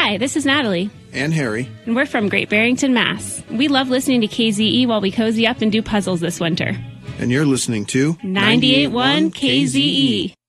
Hi, this is Natalie. And Harry. And we're from Great Barrington, Mass. We love listening to KZE while we cozy up and do puzzles this winter. And you're listening to 98.1 KZE.